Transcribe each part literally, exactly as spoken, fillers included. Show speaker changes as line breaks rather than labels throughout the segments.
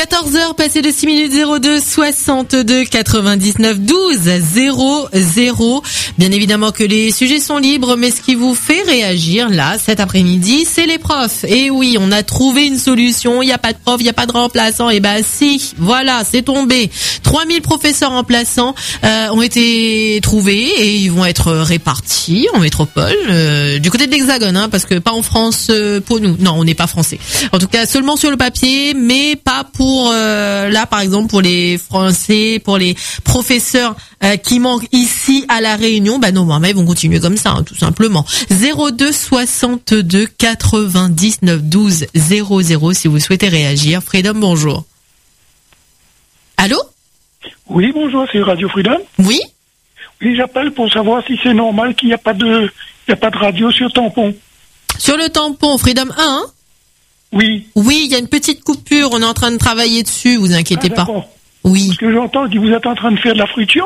quatorze heures, passé de six minutes, zéro deux soixante-deux quatre-vingt-dix-neuf douze zéro zéro. Bien évidemment que les sujets sont libres, mais ce qui vous fait réagir là, cet après-midi, c'est les profs. Et oui, on a trouvé une solution, il n'y a pas de prof, il n'y a pas de remplaçant. Et ben si, voilà, c'est tombé. trois mille professeurs remplaçants euh, ont été trouvés et ils vont être répartis en métropole, euh, du côté de l'Hexagone, hein, parce que pas en France euh, pour nous. Non, on n'est pas français. En tout cas, seulement sur le papier, mais pas pour euh, là, par exemple, pour les Français, pour les professeurs euh, qui manquent ici à La Réunion. Bah non, mais ils vont continuer comme ça, hein, tout simplement. zéro deux soixante-deux quatre-vingt-dix-neuf douze zéro zéro si vous souhaitez réagir. Freedom, bonjour. Allô?
Oui, bonjour, c'est Radio Freedom.
Oui?
Oui, j'appelle pour savoir si c'est normal qu'il n'y a pas de, il y a pas de radio sur tampon.
Sur le tampon, Freedom un, hein?
Oui.
Oui, il y a une petite coupure, on est en train de travailler dessus, vous inquiétez
ah,
pas. Oui.
Parce que j'entends que vous êtes en train de faire de la friture.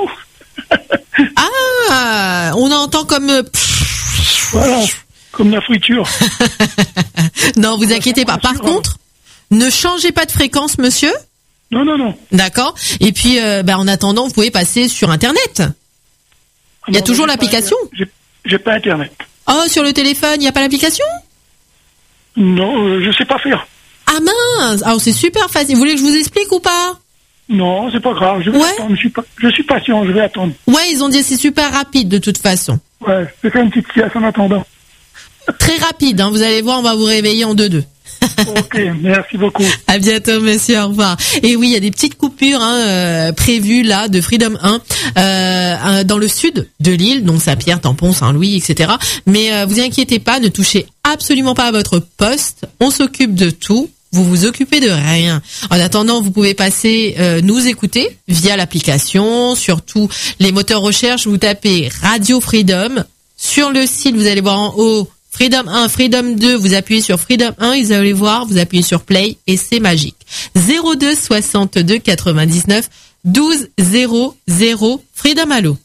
Ah, on entend comme...
Voilà, comme la friture.
Non, vous inquiétez pas. Par contre, ne changez pas de fréquence, monsieur.
Non, non, non.
D'accord. Et puis, euh, bah, en attendant, vous pouvez passer sur Internet. Il y a
non,
toujours l'application.
J'ai, j'ai pas Internet.
Oh, sur le téléphone, il n'y a pas l'application?
Non, euh, je sais pas faire.
Ah mince. Alors, c'est super facile. Vous voulez que je vous explique ou pas?
Non, c'est pas grave. Je vais
ouais.
attendre. Je suis, pas, je suis patient. Je vais attendre.
Ouais, ils ont dit c'est super rapide de toute façon.
Ouais, je vais faire une petite sieste en attendant.
Très rapide, hein. Vous allez voir, on va vous réveiller en deux deux.
Ok, merci beaucoup.
À bientôt, monsieur, au revoir. Et oui, il y a des petites coupures hein, euh, prévues là de Freedom un euh, dans le sud de l'île, donc Saint-Pierre, Tampon, Saint-Louis, et cetera. Mais euh, vous inquiétez pas, ne touchez absolument pas à votre poste. On s'occupe de tout. Vous vous occupez de rien. En attendant, vous pouvez passer euh, nous écouter via l'application, surtout les moteurs recherche. Vous tapez Radio Freedom sur le site. Vous allez voir en haut. Freedom un, Freedom deux, vous appuyez sur Freedom un, vous allez voir, vous appuyez sur Play et c'est magique. zéro deux soixante-deux quatre-vingt-dix-neuf douze zéro zéro. Freedom, allô?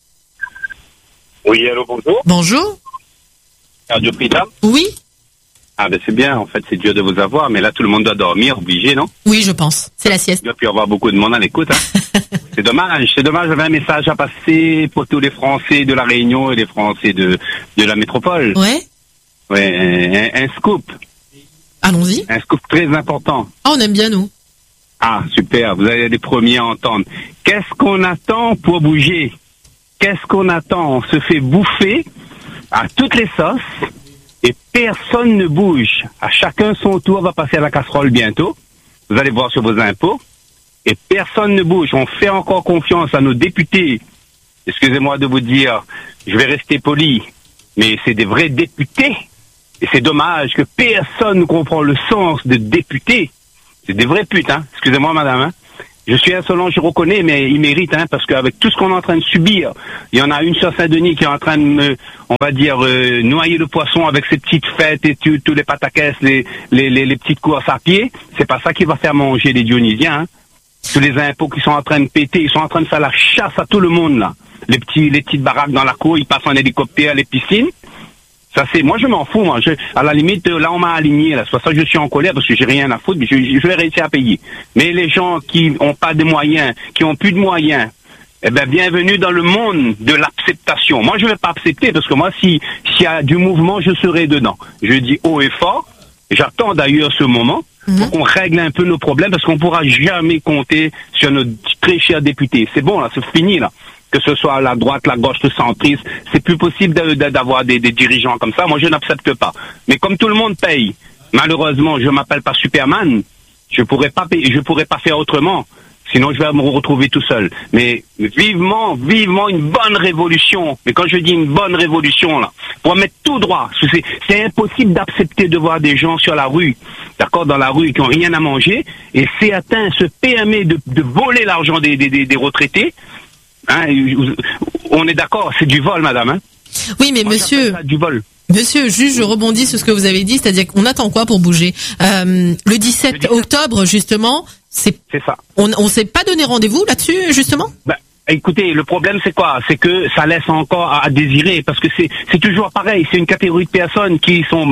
Oui, allô, bonjour.
Bonjour.
Radio Freedom?
Oui.
Ah ben c'est bien, en fait, c'est dur de vous avoir, mais là tout le monde doit dormir, obligé, non?
Oui, je pense. C'est la sieste.
Il doit plus y avoir beaucoup de monde à l'écoute, hein. C'est dommage, c'est dommage, j'avais un message à passer pour tous les Français de La Réunion et les Français de, de la métropole.
Ouais.
Ouais, un, un scoop.
Allons-y.
Un scoop très important.
Ah, on aime bien, nous.
Ah, super, vous allez être les premiers à entendre. Qu'est-ce qu'on attend pour bouger? Qu'est-ce qu'on attend? On se fait bouffer à toutes les sauces et personne ne bouge. À chacun son tour, va passer à la casserole bientôt. Vous allez voir sur vos impôts. Et personne ne bouge. On fait encore confiance à nos députés. Excusez-moi de vous dire, je vais rester poli, mais c'est des vrais députés. Et c'est dommage que personne ne comprend le sens de député. C'est des vrais putes, hein. Excusez-moi, madame, hein. Je suis insolent, je reconnais, mais il mérite, hein, parce qu'avec tout ce qu'on est en train de subir, il y en a une sur Saint-Denis qui est en train de me, on va dire, euh, noyer le poisson avec ses petites fêtes et tous les pataquès, les, les, les, les petites courses à pied. C'est pas ça qui va faire manger les Dionysiens, hein. Tous les impôts qui sont en train de péter, ils sont en train de faire la chasse à tout le monde, là. Les petits, les petites baraques dans la cour, ils passent en hélicoptère, les piscines. Ça c'est, moi je m'en fous, moi. Je, à la limite, là on m'a aligné, là. C'est pour ça que je suis en colère parce que j'ai rien à foutre, mais je, je vais réussir à payer. Mais les gens qui ont pas de moyens, qui ont plus de moyens, eh ben bienvenue dans le monde de l'acceptation. Moi je vais pas accepter parce que moi si s'il y a du mouvement, je serai dedans. Je dis haut et fort. J'attends d'ailleurs ce moment mmh. pour qu'on règle un peu nos problèmes parce qu'on pourra jamais compter sur nos très chers députés. C'est bon là, c'est fini là. Que ce soit la droite, la gauche, le centriste, c'est plus possible de, de, d'avoir des, des dirigeants comme ça. Moi, je n'accepte pas. Mais comme tout le monde paye, malheureusement, je m'appelle pas Superman. Je pourrais pas payer, je pourrais pas faire autrement. Sinon, je vais me retrouver tout seul. Mais vivement, vivement une bonne révolution. Mais quand je dis une bonne révolution, là, pour mettre tout droit, c'est, c'est impossible d'accepter de voir des gens sur la rue, d'accord, dans la rue, qui ont rien à manger, et certains se permettent de, de voler l'argent des, des, des, des retraités. Hein, on est d'accord, c'est du vol, madame. Hein.
Oui, mais Moi, monsieur,
du vol.
Monsieur, juste, je rebondis sur ce que vous avez dit, c'est-à-dire qu'on attend quoi pour bouger euh, le dix-sept octobre, justement, c'est,
c'est ça.
On, on s'est pas donné rendez-vous là-dessus, justement.
Ben, écoutez, le problème c'est quoi? C'est que ça laisse encore à, à désirer, parce que c'est, c'est toujours pareil. C'est une catégorie de personnes qui sont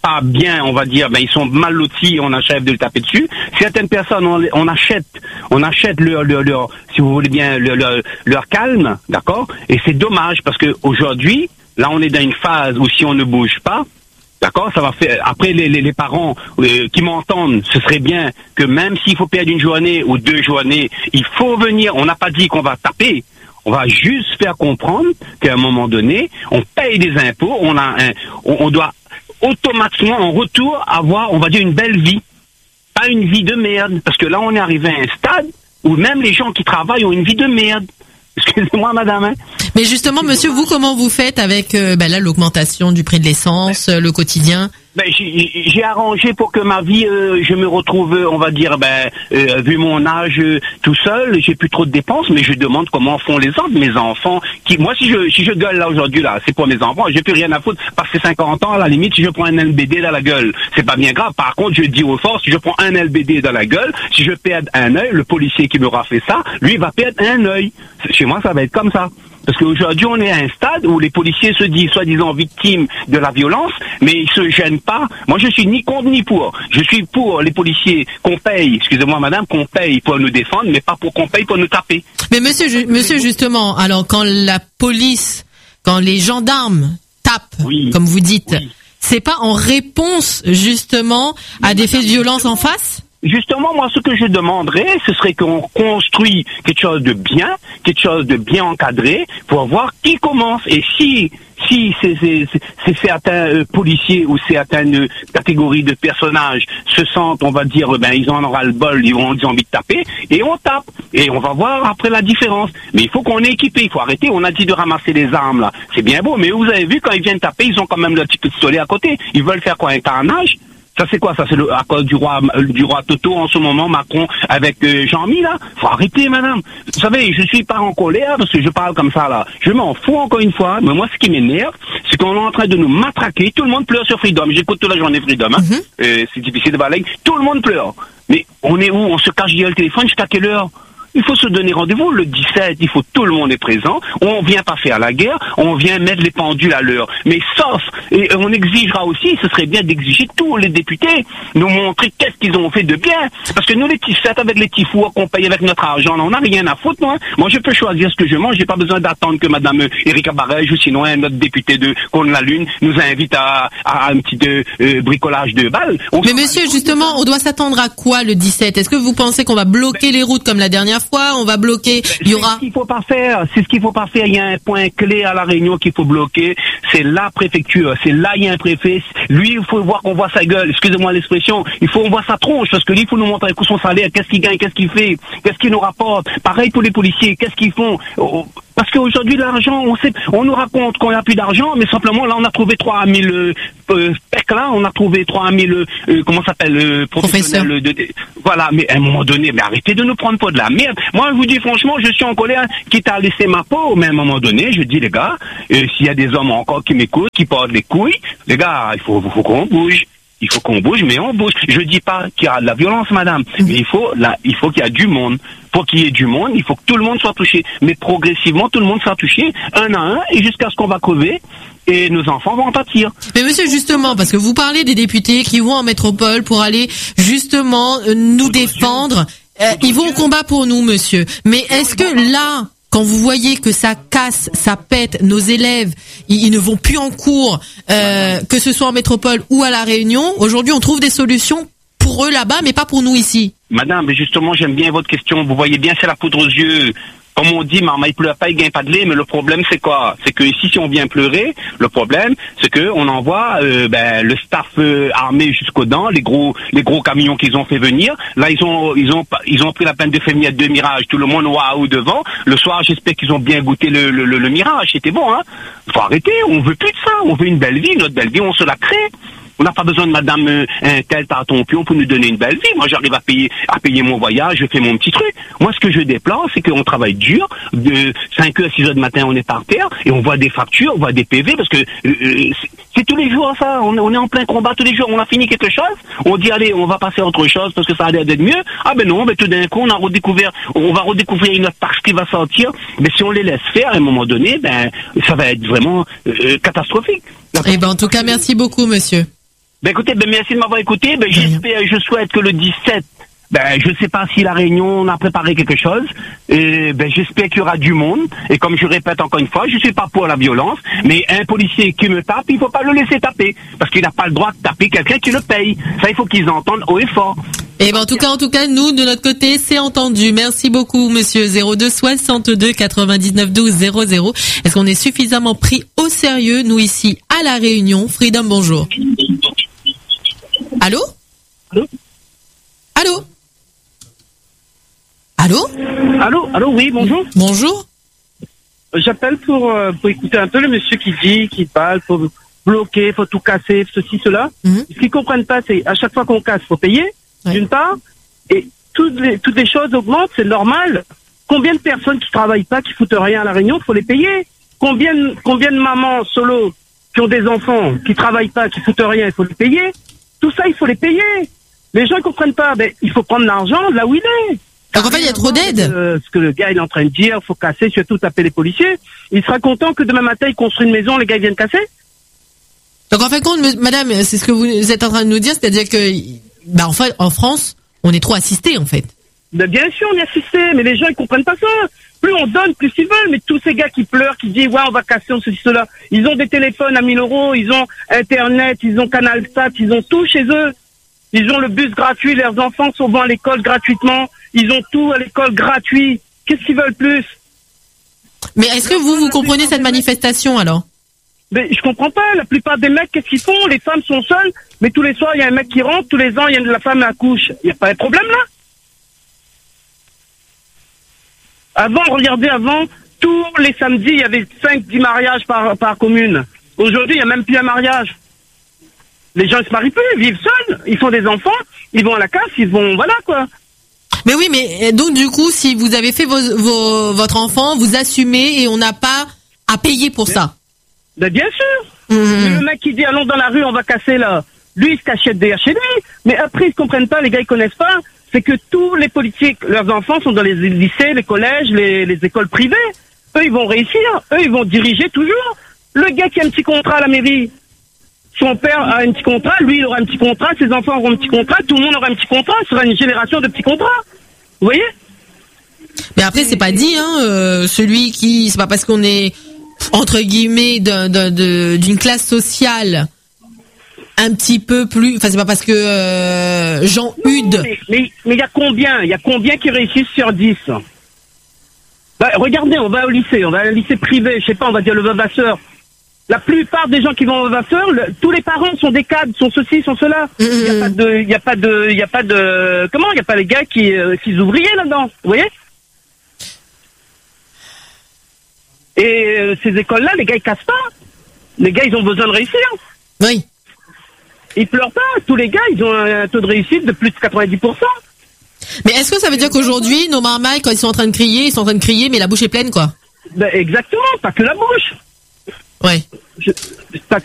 pas bien, on va dire, ben ils sont mal lotis, on achète de le taper dessus. Certaines personnes, on, on achète, on achète leur, leur, leur, si vous voulez bien, leur, leur, leur calme, d'accord. Et c'est dommage parce que aujourd'hui, là, on est dans une phase où si on ne bouge pas, d'accord, ça va faire. Après, les, les, les parents euh, qui m'entendent, ce serait bien que même s'il faut perdre une journée ou deux journées, il faut venir. On n'a pas dit qu'on va taper. On va juste faire comprendre qu'à un moment donné, on paye des impôts, on a un, on, on doit automatiquement en retour avoir, on va dire, une belle vie, pas une vie de merde. Parce que là, on est arrivé à un stade où même les gens qui travaillent ont une vie de merde. Excusez-moi, madame. Hein.
Mais justement, monsieur, vous, comment vous faites avec euh, ben là l'augmentation du prix de l'essence, euh, le quotidien?
Ben, j'ai, j'ai arrangé pour que ma vie, euh, je me retrouve, on va dire, ben, euh, vu mon âge, euh, tout seul, j'ai plus trop de dépenses, mais je demande comment font les autres, mes enfants. Qui, moi, si je, si je gueule là aujourd'hui, là, c'est pour mes enfants, j'ai plus rien à foutre. Passer cinquante ans, à la limite, si je prends un L B D dans la gueule, c'est pas bien grave. Par contre, je dis aux forces, si je prends un L B D dans la gueule, si je perds un œil, le policier qui m'aura fait ça, lui, va perdre un œil. Chez moi, ça va être comme ça. Parce qu'aujourd'hui, on est à un stade où les policiers se disent soi-disant victimes de la violence, mais ils se gênent pas. Moi, je suis ni contre ni pour. Je suis pour les policiers qu'on paye, excusez-moi madame, qu'on paye pour nous défendre, mais pas pour qu'on paye pour nous taper.
Mais monsieur, ju- monsieur justement, alors quand la police, quand les gendarmes tapent, oui, comme vous dites, oui, c'est pas en réponse justement à des faits de violence en face ?
Justement, moi, ce que je demanderais, ce serait qu'on construit quelque chose de bien, quelque chose de bien encadré, pour voir qui commence. Et si si c'est, c'est, c'est certains euh, policiers ou certaines catégories de personnages se sentent, on va dire, ben ils en auront le bol, ils ont, ils ont envie de taper, et on tape. Et on va voir après la différence. Mais il faut qu'on est équipé, il faut arrêter. On a dit de ramasser les armes, là. C'est bien beau, mais vous avez vu, quand ils viennent taper, ils ont quand même leur petit pistolet à côté. Ils veulent faire quoi, un carnage? Ça c'est quoi? Ça c'est le, à cause du roi du roi Toto en ce moment, Macron avec euh, Jean-Mi là. Faut arrêter, madame. Vous savez, je suis pas en colère parce que je parle comme ça là. Je m'en fous encore une fois. Mais moi, ce qui m'énerve, c'est qu'on est en train de nous matraquer. Tout le monde pleure sur Freedom. J'écoute toute la journée Freedom. Hein. Mm-hmm. Euh, c'est difficile de parler. Tout le monde pleure. Mais on est où? On se cache derrière le téléphone jusqu'à quelle heure? Il faut se donner rendez-vous le dix-sept, il faut tout le monde est présent, on vient pas faire la guerre, on vient mettre les pendules à l'heure. Mais sauf, et on exigera aussi, ce serait bien d'exiger tous les députés, nous montrer qu'est-ce qu'ils ont fait de bien. Parce que nous les petits sept avec les petits fours qu'on paye avec notre argent, on n'a rien à foutre, moi. Moi je peux choisir ce que je mange, j'ai pas besoin d'attendre que madame Erika Barège ou sinon un autre député de Cône la Lune nous invite à, à un petit euh, euh, bricolage de balles. On
Mais monsieur, justement, on doit s'attendre à quoi le dix-sept? Est-ce que vous pensez qu'on va bloquer les routes comme la dernière fois? On va bloquer, il y aura...
C'est ce qu'il faut pas faire, c'est ce qu'il faut pas faire. Il y a un point clé à La Réunion qu'il faut bloquer, c'est la préfecture, c'est là il y a un préfet. Lui, il faut voir qu'on voit sa gueule, excusez-moi l'expression, il faut qu'on voit sa tronche, parce que lui, il faut nous montrer son salaire, qu'est-ce qu'il gagne, qu'est-ce qu'il fait, qu'est-ce qu'il nous rapporte. Pareil pour les policiers, qu'est-ce qu'ils font. Parce qu'aujourd'hui, l'argent, on sait, on nous raconte qu'on n'a plus d'argent, mais simplement, là, on a trouvé trois mille euh, euh, pecs, là, on a trouvé trois mille, euh, comment ça s'appelle, euh, professionnels de, de, voilà, mais à un moment donné, mais arrêtez de nous prendre pour de la merde. Moi, je vous dis franchement, je suis en colère, quitte à laisser ma peau, mais à un moment donné, je dis, les gars, euh, s'il y a des hommes encore qui m'écoutent, qui portent les couilles, les gars, il faut, faut qu'on bouge. Il faut qu'on bouge, mais on bouge. Je dis pas qu'il y a de la violence, madame, mais il faut, là, il faut qu'il y ait du monde. Pour qu'il y ait du monde, il faut que tout le monde soit touché. Mais progressivement, tout le monde sera touché, un à un, et jusqu'à ce qu'on va crever, et nos enfants vont en pâtir.
Mais monsieur, justement, parce que vous parlez des députés qui vont en métropole pour aller, justement, euh, nous défendre, euh, ils vont au combat pour nous, monsieur. Mais est-ce que là, quand vous voyez que ça casse, ça pète, nos élèves, ils, ils ne vont plus en cours, euh, que ce soit en métropole ou à La Réunion, aujourd'hui on trouve des solutions pour eux là-bas, mais pas pour nous ici.
Madame, justement, j'aime bien votre question. Vous voyez bien, c'est la poudre aux yeux. Comme on dit, maman, il pleure pas, il gagne pas de lait, mais le problème, c'est quoi? C'est que ici, si on vient pleurer, le problème, c'est que on envoie euh, ben, le staff euh, armé jusqu'aux dents, les gros les gros camions qu'ils ont fait venir. Là, ils ont ils ont ils ont pris la peine de faire venir deux mirages, tout le monde waouh devant. Le soir, j'espère qu'ils ont bien goûté le, le, le, le mirage, c'était bon, hein? Faut arrêter, on veut plus de ça, on veut une belle vie, notre belle vie, on se la crée. On n'a pas besoin de madame euh, un tel tarton pion pour nous donner une belle vie. Moi, j'arrive à payer à payer mon voyage, je fais mon petit truc. Moi, ce que je déplore, c'est qu'on travaille dur. De cinq heures à six heures du matin, on est par terre et on voit des factures, on voit des P V parce que euh, c'est, c'est tous les jours ça. On, on est en plein combat tous les jours. On a fini quelque chose. On dit, allez, on va passer à autre chose parce que ça a l'air d'être mieux. Ah ben non, ben tout d'un coup, on a redécouvert, on va redécouvrir une autre partie qui va sortir. Mais si on les laisse faire, à un moment donné, ben, ça va être vraiment euh, catastrophique.
Eh ben, en tout cas, merci beaucoup, monsieur.
Ben écoutez, ben merci de m'avoir écouté. Ben j'espère, je souhaite que le dix-sept, ben je sais pas si la Réunion on a préparé quelque chose. Et ben j'espère qu'il y aura du monde. Et comme je répète encore une fois, je suis pas pour la violence, mais un policier qui me tape, il faut pas le laisser taper, parce qu'il n'a pas le droit de taper quelqu'un qui le paye. Ça, il faut qu'ils entendent haut et fort.
Et ben en tout cas, en tout cas, nous de notre côté, c'est entendu. Merci beaucoup, monsieur. zéro deux soixante-deux quatre-vingt-dix-neuf douze zéro zéro. Est-ce qu'on est suffisamment pris au sérieux, nous ici à la Réunion? Freedom, bonjour. Allô?
Allô?
Allô? Allô?
Allô, allô, oui, bonjour.
Bonjour.
J'appelle pour, euh, pour écouter un peu le monsieur qui dit, qui parle, faut bloquer, faut tout casser, ceci, cela.
Mm-hmm.
Ce qu'ils comprennent pas, c'est à chaque fois qu'on casse, faut payer,
ouais.
d'une part, et toutes les, toutes les choses augmentent, c'est normal. Combien de personnes qui travaillent pas, qui foutent rien à la Réunion, faut les payer. Combien, combien de mamans solo qui ont des enfants, qui travaillent pas, qui foutent rien, il faut les payer. Tout ça, il faut les payer. Les gens ne comprennent pas. Ben, il faut prendre l'argent là où il est.
Donc en fait, il y a trop d'aide.
Euh, ce que le gars il est en train de dire, faut casser, surtout taper les policiers. Il sera content que demain matin il construit une maison, les gars ils viennent casser.
Donc en fait, compte, madame, c'est ce que vous êtes en train de nous dire, c'est-à-dire que, bah en fait, en France, on est trop assistés en fait.
Ben, bien sûr, on est assisté, mais les gens ils comprennent pas ça. Plus on donne, plus ils veulent. Mais tous ces gars qui pleurent, qui disent ouais on va casser, on ceci cela, ils ont des téléphones à mille euros, ils ont Internet, ils ont Canal Sat, ils ont tout chez eux. Ils ont le bus gratuit, leurs enfants sont bons à l'école gratuitement. Ils ont tout à l'école gratuit. Qu'est-ce qu'ils veulent plus?
Mais est-ce que vous, vous comprenez cette manifestation alors?
Mais je comprends pas. La plupart des mecs, qu'est-ce qu'ils font? Les femmes sont seules, mais tous les soirs, il y a un mec qui rentre. Tous les ans, il y a de la femme à couche. Il n'y a pas de problème là? Avant, regardez, avant, tous les samedis, il y avait cinq dix mariages par, par commune. Aujourd'hui, il n'y a même plus un mariage. Les gens ne se marient plus, ils vivent seuls, ils font des enfants, ils vont à la casse, ils vont, voilà quoi.
Mais oui, mais donc du coup, si vous avez fait vos, vos, votre enfant, vous assumez et on n'a pas à payer pour ça.
Ben bien sûr. Mmh. Le mec qui dit allons dans la rue, on va casser là. Lui, il se cachette derrière chez lui. Mais après, ils ne comprennent pas, les gars, ils connaissent pas. C'est que tous les politiques, leurs enfants sont dans les lycées, les collèges, les, les écoles privées. Eux, ils vont réussir. Eux, ils vont diriger toujours. Le gars qui a un petit contrat à la mairie, son père a un petit contrat, lui, il aura un petit contrat, ses enfants auront un petit contrat, tout le monde aura un petit contrat. Ce sera une génération de petits contrats. Vous voyez?
Mais après, c'est pas dit, hein, euh, celui qui, c'est pas parce qu'on est, entre guillemets, d'un, d'un, de, d'une classe sociale un petit peu plus, enfin, c'est pas parce que euh, Jean Hude.
Mais il y a combien? Il y a combien qui réussissent sur dix? Bah, regardez, on va au lycée, on va à un lycée privé, je sais pas, on va dire le Vavasseur. La plupart des gens qui vont au Vavasseur, le, tous les parents sont des cadres, sont ceci, sont cela. Il mmh. y a pas de, il y a pas de, il y a pas de, comment, il y a pas les gars qui, euh, qui ouvriers là-dedans, vous voyez? Et euh, ces écoles-là, les gars ils cassent pas. Les gars ils ont besoin de réussir.
Oui.
Ils pleurent pas. Tous les gars ils ont un taux de réussite de plus de quatre-vingt-dix pour cent.
Mais est-ce que ça veut dire qu'aujourd'hui, nos marmailles, quand ils sont en train de crier, ils sont en train de crier, mais la bouche est pleine, quoi?
Ben exactement, pas que la bouche.
Ouais.
Je, pas